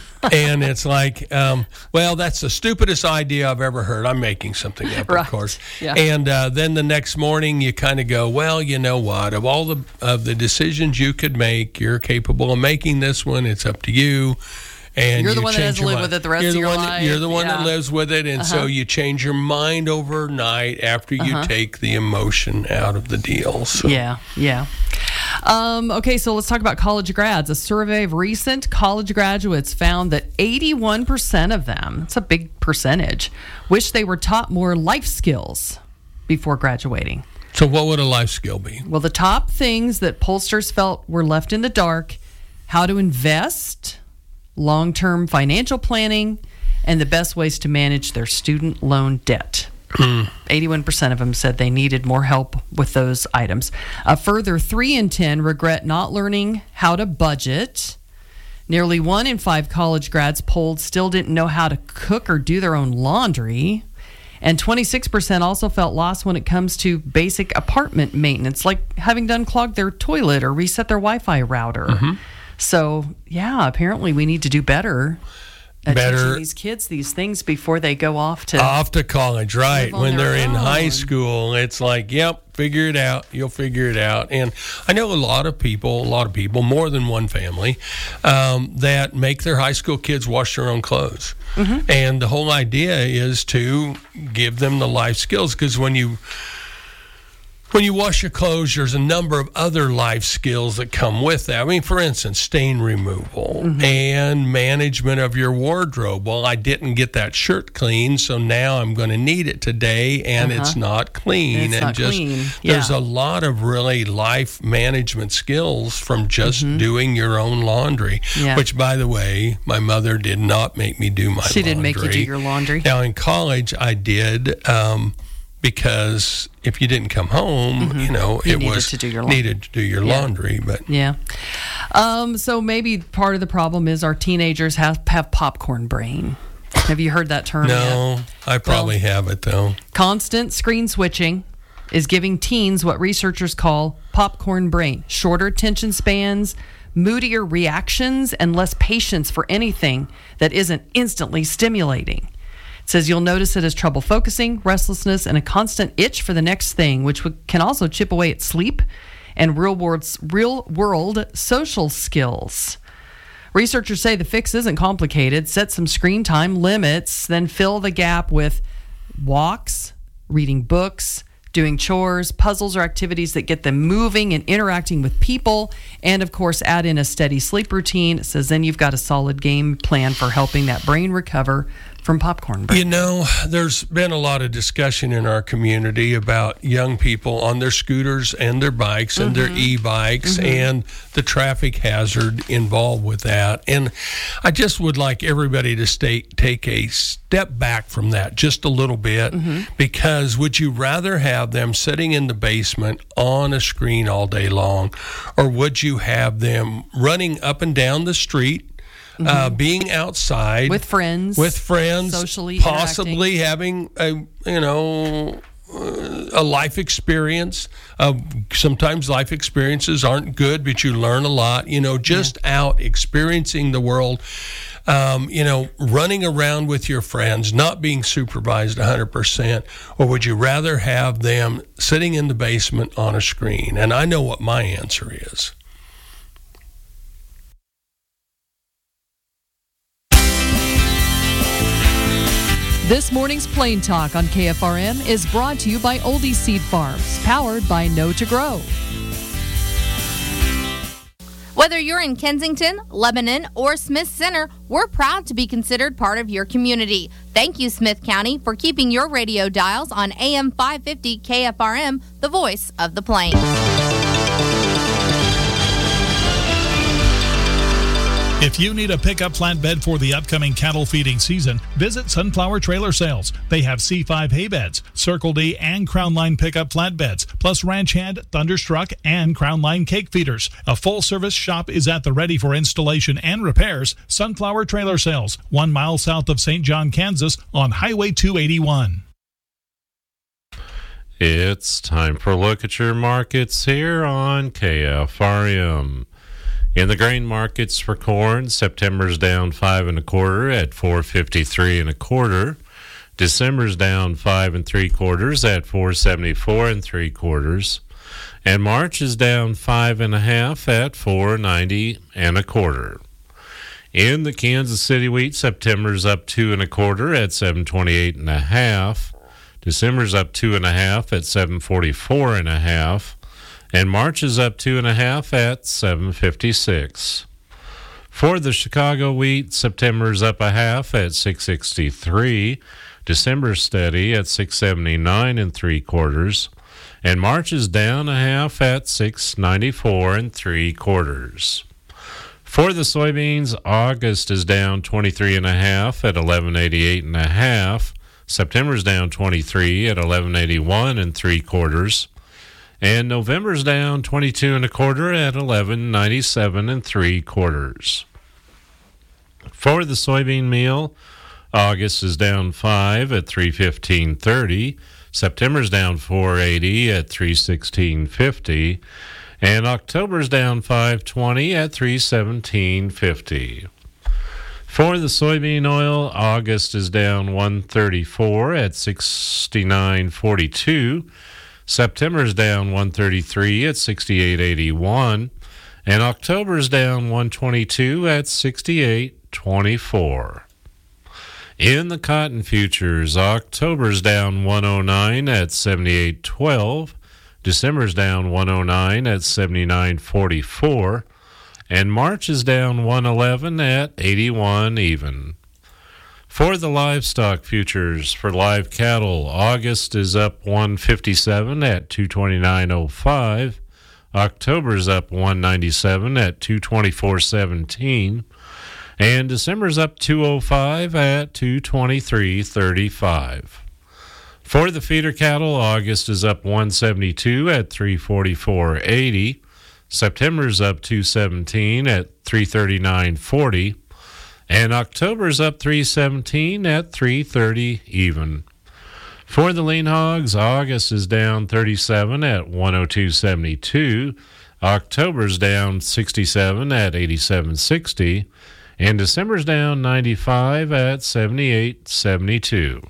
And it's like, um, well, that's the stupidest idea I've ever heard. I'm making something up, Right. of course. Yeah. And uh, then the next morning, you kind of go, well, you know what? Of all the of the decisions you could make, you're capable of making this one. It's up to you. And You're the you one that change has to your live mind. with it the rest you're of the your one life. That, you're the one Yeah. that lives with it, and so Uh-huh. you change your mind overnight after you Uh-huh. take the emotion out of the deal. So. Yeah, yeah. Um, okay, so let's talk about college grads. A survey of recent college graduates found that eighty-one percent of them, that's a big percentage, wish they were taught more life skills before graduating. So what would a life skill be? Well, the top things that pollsters felt were left in the dark: how to invest, long-term financial planning, and the best ways to manage their student loan debt. eighty-one percent of them said they needed more help with those items. A further three in ten regret not learning how to budget. Nearly one in five college grads polled still didn't know how to cook or do their own laundry. And twenty-six percent also felt lost when it comes to basic apartment maintenance, like having to unclog their toilet or reset their Wi-Fi router. Mm-hmm. So, yeah, apparently we need to do better at Better- teaching these kids these things before they go off to Off to college, right. live on When their they're in high own. school, it's like, yep, figure it out. You'll figure it out. And I know a lot of people, a lot of people, more than one family, um, that make their high school kids wash their own clothes. Mm-hmm. And the whole idea is to give them the life skills, because when you when you wash your clothes, there's a number of other life skills that come with that. I mean, for instance, stain removal Mm-hmm. and management of your wardrobe. Well, I didn't get that shirt clean, so now I'm going to need it today, and Uh-huh. it's not clean. It's and not just clean. there's Yeah. a lot of really life management skills from just Mhm. doing your own laundry. Yeah. Which, by the way, my mother did not make me do my She laundry. didn't make you do your laundry? Now, in college, I did. Um, because if you didn't come home, you know, Mm-hmm. You it needed was to do your laundry. needed to do your Yeah. laundry. But Yeah. Um, so maybe part of the problem is our teenagers have, have popcorn brain. Have you heard that term yet? no, I probably have it though. Constant screen switching is giving teens what researchers call popcorn brain, shorter attention spans, moodier reactions, and less patience for anything that isn't instantly stimulating. It says you'll notice it as trouble focusing, restlessness, and a constant itch for the next thing, which would- can also chip away at sleep and real world, real world social skills. Researchers say the fix isn't complicated. Set some screen time limits, then fill the gap with walks, reading books, doing chores, puzzles, or activities that get them moving and interacting with people. And of course, add in a steady sleep routine. It says then you've got a solid game plan for helping that brain recover from popcorn brain. You know, there's been a lot of discussion in our community about young people on their scooters and their bikes and their e-bikes and the traffic hazard involved with that. And I just would like everybody to stay, take a step back from that just a little bit, because would you rather have them sitting in the basement on a screen all day long, or would you have them running up and down the street, Uh, being outside With friends. with friends, Socially possibly having a you know uh, a life experience. Uh, sometimes life experiences aren't good, but you learn a lot. You know, just out experiencing the world. Um, you know, running around with your friends, not being supervised one hundred percent, or would you rather have them sitting in the basement on a screen? And I know what my answer is. This morning's Plain Talk on K F R M is brought to you by Oldie Seed Farms, powered by Know to Grow. Whether you're in Kensington, Lebanon, or Smith Center, we're proud to be considered part of your community. Thank you, Smith County, for keeping your radio dials on A M five fifty K F R M, the voice of the Plains. If you need a pickup flatbed for the upcoming cattle feeding season, visit Sunflower Trailer Sales. They have C five hay beds, Circle D and Crown Line pickup flatbeds, plus Ranch Hand, Thunderstruck, and Crown Line cake feeders. A full-service shop is at the ready for installation and repairs. Sunflower Trailer Sales, one mile south of Saint John, Kansas, on Highway two eighty-one. It's time for a look at your markets here on K F R M. In the grain markets for corn, September's down five and a quarter at four fifty-three and a quarter. December's down five and three quarters at four seventy-four and three quarters. And March is down five and a half at four ninety and a quarter. In the Kansas City wheat, September's up two and a quarter at seven twenty-eight and a half. December's up two and a half at seven forty-four and a half. And March is up two and a half at seven fifty-six. For the Chicago wheat, September's up a half at six sixty-three. December's steady at six seventy-nine and three quarters. And March is down a half at six ninety-four and three quarters. For the soybeans, August is down twenty-three and a half at eleven eighty-eight and a half. September's down twenty-three at eleven eighty-one and three quarters. And November's down twenty-two and a quarter at eleven ninety-seven and three quarters. For the soybean meal, August is down five at three fifteen thirty. September's down four eighty at three sixteen fifty. And October's down five twenty at three seventeen fifty. For the soybean oil, August is down one thirty-four at sixty-nine forty-two. September's down one thirty-three at sixty-eight eighty-one. And October's down one twenty-two at sixty-eight twenty-four. In the cotton futures, October's down one oh nine at seventy-eight twelve. December's down one oh nine at seventy-nine forty-four. And March is down one eleven at eighty-one even. For the livestock futures, for live cattle, August is up one fifty-seven at two twenty-nine oh five. October's up one ninety-seven at two twenty-four seventeen. And December's up two oh five at two twenty-three thirty-five. For the feeder cattle, August is up one seventy-two at three forty-four eighty. September's up two seventeen at three thirty-nine forty. And October's up three seventeen at three thirty even. For the lean hogs, August is down thirty-seven at one oh two seventy-two. October's down sixty-seven at eighty-seven sixty. And December's down ninety-five at seventy-eight seventy-two.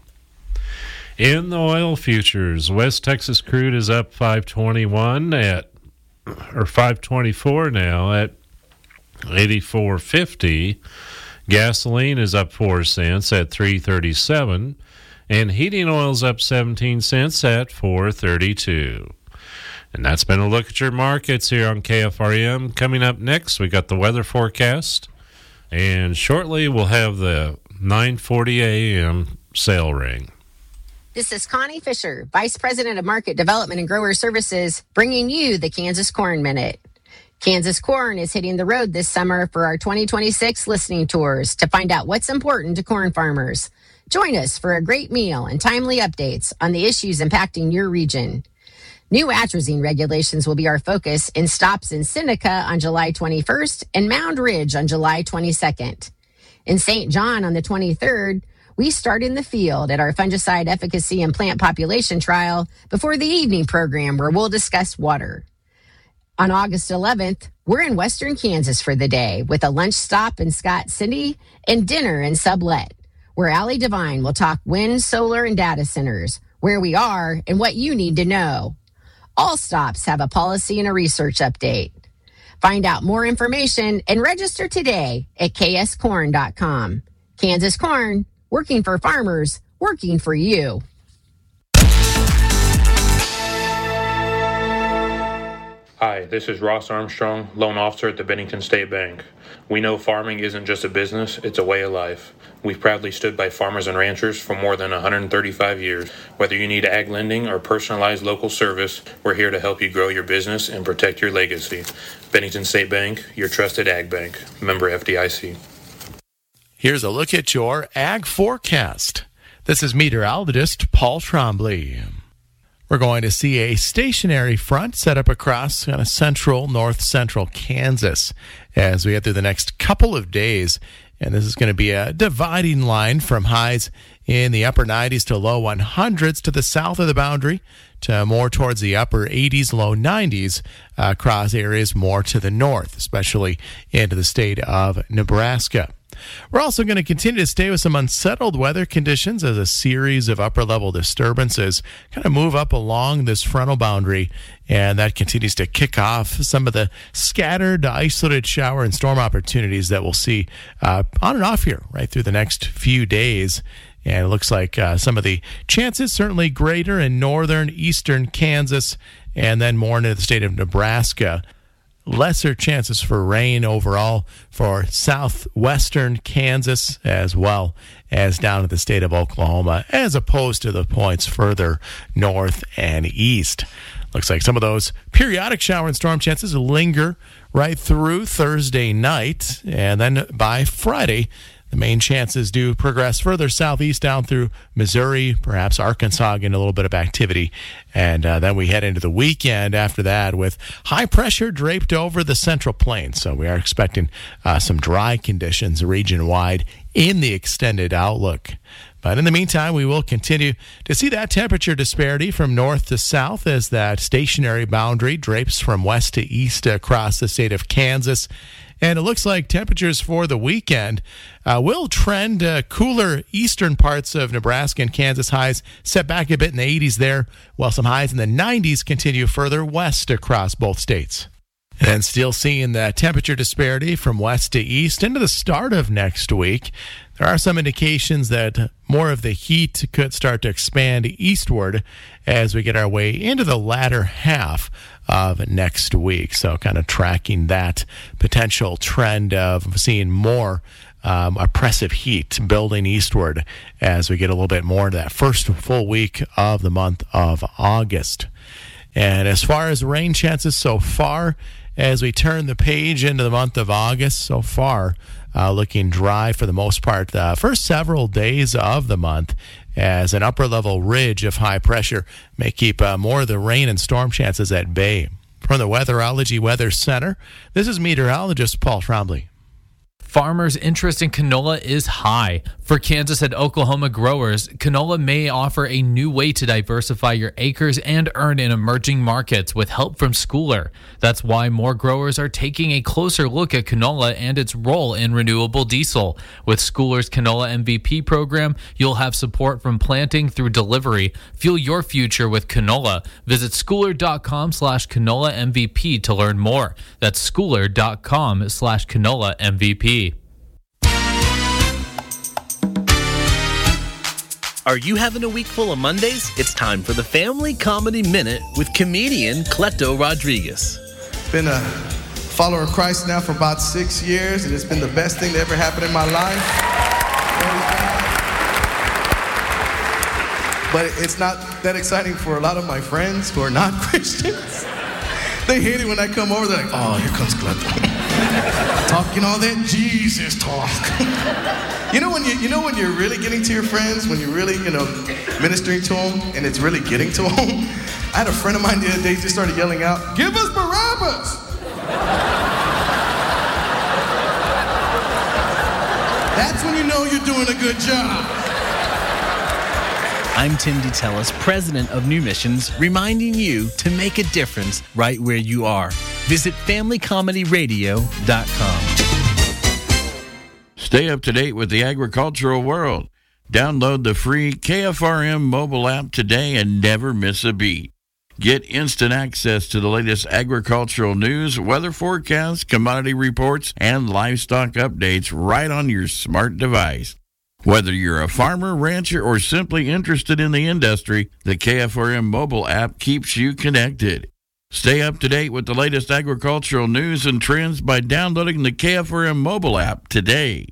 In the oil futures, West Texas crude is up five twenty-one at, or five twenty-four now at eighty-four fifty. Gasoline is up four cents at three thirty-seven. And heating oil's up seventeen cents at four thirty-two. And that's been a look at your markets here on K F R M. Coming up next, we got the weather forecast. And shortly, we'll have the nine forty a.m. sale ring. This is Connie Fisher, Vice President of Market Development and Grower Services, bringing you the Kansas Corn Minute. Kansas Corn is hitting the road this summer for our twenty twenty-six listening tours to find out what's important to corn farmers. Join us for a great meal and timely updates on the issues impacting your region. New atrazine regulations will be our focus in stops in Seneca on July twenty-first and Mound Ridge on July twenty-second. In Saint John on the twenty-third, we start in the field at our fungicide efficacy and plant population trial before the evening program where we'll discuss water. On August eleventh, we're in Western Kansas for the day with a lunch stop in Scott City and dinner in Sublet, where Allie Devine will talk wind, solar, and data centers, where we are and what you need to know. All stops have a policy and a research update. Find out more information and register today at k s corn dot com. Kansas Corn, working for farmers, working for you. Hi, this is Ross Armstrong, loan officer at the Bennington State Bank. We know farming isn't just a business, it's a way of life. We've proudly stood by farmers and ranchers for more than one hundred thirty-five years. Whether you need ag lending or personalized local service, we're here to help you grow your business and protect your legacy. Bennington State Bank, your trusted ag bank. Member F D I C. Here's a look at your ag forecast. This is meteorologist Paul Trombley. We're going to see a stationary front set up across kind of central, north-central Kansas as we head through the next couple of days. And this is going to be a dividing line from highs in the upper nineties to low hundreds to the south of the boundary to more towards the upper eighties, low nineties uh, across areas more to the north, especially into the state of Nebraska. We're also going to continue to stay with some unsettled weather conditions as a series of upper-level disturbances kind of move up along this frontal boundary, and that continues to kick off some of the scattered, isolated shower and storm opportunities that we'll see uh, on and off here right through the next few days. And it looks like uh, some of the chances certainly greater in northern, eastern Kansas, and then more into the state of Nebraska. Lesser chances for rain overall for southwestern Kansas as well as down to the state of Oklahoma, as opposed to the points further north and east. Looks like some of those periodic shower and storm chances linger right through Thursday night, and then by Friday, The main chances do progress further southeast down through Missouri, perhaps Arkansas, getting a little bit of activity. And uh, then we head into the weekend after that with high pressure draped over the Central Plains. So we are expecting uh, some dry conditions region-wide in the extended outlook. But in the meantime, we will continue to see that temperature disparity from north to south as that stationary boundary drapes from west to east across the state of Kansas. And it looks like temperatures for the weekend uh, will trend uh, cooler eastern parts of Nebraska and Kansas. Highs set back a bit in the eighties there, while some highs in the nineties continue further west across both states. And still seeing the temperature disparity from west to east into the start of next week. There are some indications that more of the heat could start to expand eastward as we get our way into the latter half of next week. So kind of tracking that potential trend of seeing more um, oppressive heat building eastward as we get a little bit more into that first full week of the month of August. And as far as rain chances so far, as we turn the page into the month of August, so far uh, looking dry for the most part the first several days of the month, as an upper level ridge of high pressure may keep uh, more of the rain and storm chances at bay. From the Weatherology Weather Center, this is meteorologist Paul Trombley. Farmers' interest in canola is high. For Kansas and Oklahoma growers, canola may offer a new way to diversify your acres and earn in emerging markets with help from Schooler. That's why more growers are taking a closer look at canola and its role in renewable diesel. With Schooler's Canola M V P program, you'll have support from planting through delivery. Fuel your future with canola. Visit schooler.com slash canola MVP to learn more. That's schooler.com slash canola MVP. Are you having a week full of Mondays? It's time for the Family Comedy Minute with comedian Cleto Rodriguez. Been a follower of Christ now for about six years, and it's been the best thing that ever happened in my life. But it's not that exciting for a lot of my friends who are not Christians. They hate it when I come over. They're like, oh, here comes Cleto. Talking all that Jesus talk. You know when you you know when you're really getting to your friends, when you're really, you know, ministering to them, and it's really getting to them? I had a friend of mine the other day just started yelling out, "Give us Barabbas!" That's when you know you're doing a good job. I'm Tim DeTellis, president of New Missions, reminding you to make a difference right where you are. Visit family comedy radio dot com. Stay up to date with the agricultural world. Download the free K F R M mobile app today and never miss a beat. Get instant access to the latest agricultural news, weather forecasts, commodity reports, and livestock updates right on your smart device. Whether you're a farmer, rancher, or simply interested in the industry, the K F R M mobile app keeps you connected. Stay up to date with the latest agricultural news and trends by downloading the K F R M mobile app today.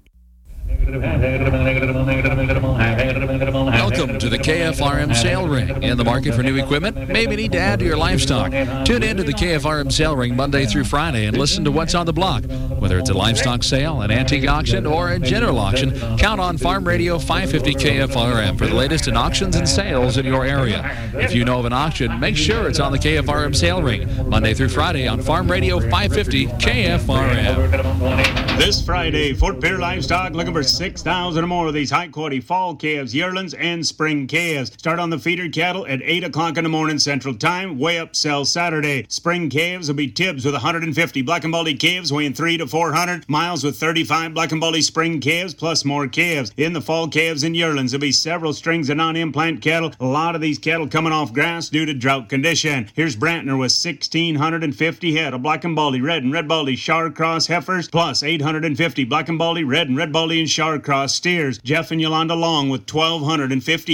Welcome to the K F R M Sale Ring. In the market for new equipment? Maybe need to add to your livestock. Tune in to the K F R M Sale Ring Monday through Friday and listen to what's on the block. Whether it's a livestock sale, an antique auction, or a general auction, count on Farm Radio five fifty K F R M for the latest in auctions and sales in your area. If you know of an auction, make sure it's on the K F R M Sale Ring Monday through Friday on Farm Radio five fifty K F R M. This Friday, Fort Pierre Livestock looking for six thousand or more of these high-quality fall calves, yearlings, and spring calves. Start on the feeder cattle at eight o'clock in the morning Central Time. Weigh up sell Saturday. Spring calves will be Tibbs with one hundred fifty black and baldy calves weighing three to four hundred. Miles with thirty-five black and baldy spring calves plus more calves. In the fall calves and yearlings, there'll be several strings of non-implant cattle. A lot of these cattle coming off grass due to drought condition. Here's Brantner with one thousand six hundred fifty head of black and baldy, red and red baldy Shar Cross heifers plus eight hundred fifty black and baldy, red and red baldy and Shar Cross steers. Jeff and Yolanda Long with one thousand two hundred fifty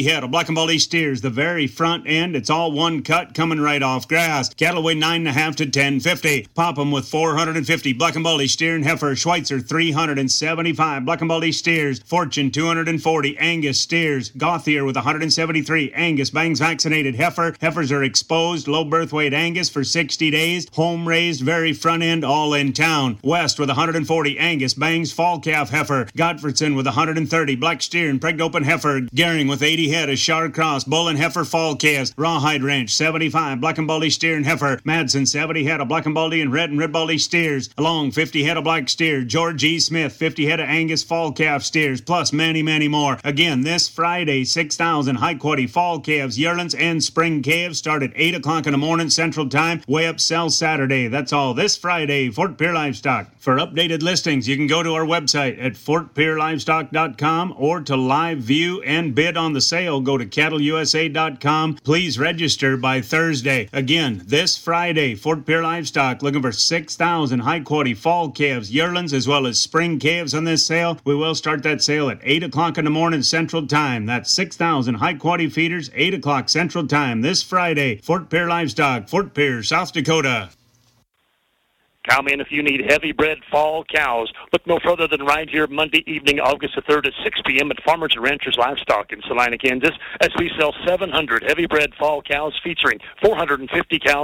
head of Black and Baldy steers, the very front end. It's all one cut coming right off grass. Cattle weigh nine and a half to ten fifty. Pop 'em with four hundred fifty. Black and Baldy steer and heifer. Schweitzer three hundred seventy-five. Black and Baldy steers. Fortune two hundred forty. Angus steers. Gauthier with one hundred seventy-three. Angus bangs vaccinated heifer. Heifers are exposed. Low birth weight Angus for sixty days. Home raised, very front end, all in town. West with one hundred forty. Angus bangs fall calf heifer. Godfredson with one hundred thirty. Black steer and pregnant open heifer. Gehring with eighty head of Shar Cross. Bull and heifer fall calves. Rawhide Ranch seventy-five. Black and Baldy steer and heifer. Madsen seventy head of Black and Baldy and red and red Baldy steers. Along fifty head of black steer. George E. Smith fifty head of Angus fall calf steers. Plus many, many more. Again, this Friday, six thousand high quality fall calves, yearlings, and spring calves start at eight o'clock in the morning Central Time. Way up sell Saturday. That's all this Friday, Fort Pierre Livestock. For updated listings, you can go to our website at fort pierre livestock dot com, or to live view and bid on the sale, go to cattle u s a dot com. Please register by Thursday. Again, this Friday, Fort Pierre Livestock looking for six thousand high quality fall calves, yearlings, as well as spring calves on this sale. We will start that sale at eight o'clock in the morning Central Time. That's six thousand high quality feeders, eight o'clock Central Time this Friday. Fort Pierre Livestock, Fort Pierre, South Dakota. Come in if you need heavy bred fall cows. Look no further than right here Monday evening, August the third at six p.m. at Farmers and Ranchers Livestock in Salina, Kansas, as we sell seven hundred heavy bred fall cows featuring four hundred fifty cows